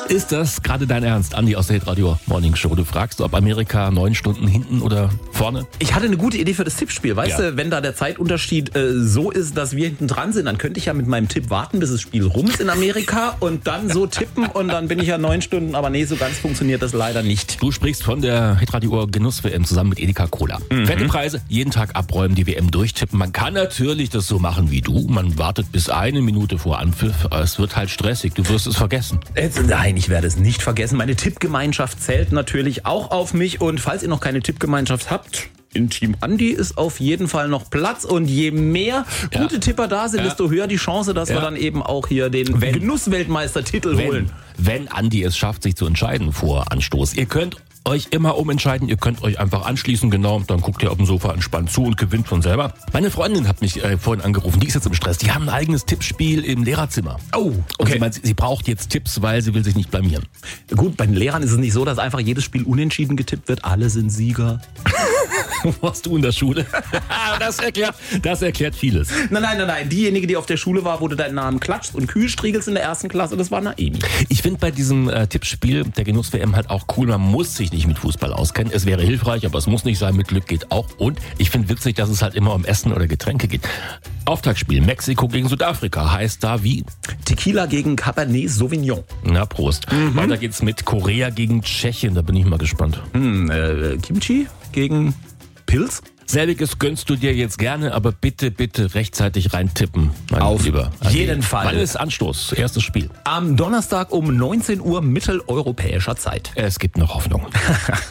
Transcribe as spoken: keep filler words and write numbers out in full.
Ist das gerade dein Ernst, Andi aus der Hitradio Morning Show? Du fragst, ob Amerika neun Stunden hinten oder vorne? Ich hatte eine gute Idee für das Tippspiel. Weißt Ja. du, wenn da der Zeitunterschied äh, so ist, dass wir hinten dran sind, dann könnte ich ja mit meinem Tipp warten, bis das Spiel rum ist in Amerika und dann so tippen und dann bin ich ja neun Stunden. Aber nee, so ganz funktioniert das leider nicht. Du sprichst von der Hitradio Genuss-W M zusammen mit Edeka Cola. Mhm. Fette Preise, jeden Tag abräumen, die W M durchtippen. Man kann natürlich das so machen wie du. Man wartet bis eine Minute vor Anpfiff. Aber es wird halt stressig. Du wirst es vergessen. Jetzt, nein, ich werde es nicht vergessen. Meine Tippgemeinschaft zählt natürlich auch auf mich. Und falls ihr noch keine Tippgemeinschaft habt, in Team Andi ist auf jeden Fall noch Platz. Und je mehr Ja. gute Tipper da sind, Ja. desto höher die Chance, dass Ja. wir dann eben auch hier den Wenn- Genussweltmeistertitel holen. Wenn, wenn Andi es schafft, sich zu entscheiden vor Anstoß. Ihr könnt euch immer umentscheiden, ihr könnt euch einfach anschließen, genau, dann guckt ihr auf dem Sofa entspannt zu und gewinnt von selber. Meine Freundin hat mich äh, vorhin angerufen, die ist jetzt im Stress, die haben ein eigenes Tippspiel im Lehrerzimmer. Oh, Und okay. sie meint, sie braucht jetzt Tipps, weil sie will sich nicht blamieren. Gut, bei den Lehrern ist es nicht so, dass einfach jedes Spiel unentschieden getippt wird. Alle sind Sieger. Was du in der Schule? das erklärt, das erklärt vieles. Nein, nein, nein, nein. Diejenige, die auf der Schule war, wo du deinen Namen klatscht und Kühl striegelst in der ersten Klasse, das war Naemi. Ich finde bei diesem äh, Tippspiel der Genuss-W M halt auch cool, man muss sich nicht mit Fußball auskennen. Es wäre hilfreich, aber es muss nicht sein, mit Glück geht auch. Und ich finde witzig, dass es halt immer um Essen oder Getränke geht. Auftaktspiel Mexiko gegen Südafrika heißt da wie? Tequila gegen Cabernet Sauvignon. Na, Prost. Weiter geht's mit Korea gegen Tschechien, da bin ich mal gespannt. Hm, äh, Kimchi gegen Pilz. Selbiges gönnst du dir jetzt gerne, aber bitte, bitte rechtzeitig reintippen. Mein Auf Lieber. jeden Fall. Wann ist Anstoß? Erstes Spiel. Am Donnerstag um neunzehn Uhr mitteleuropäischer Zeit. Es gibt noch Hoffnung.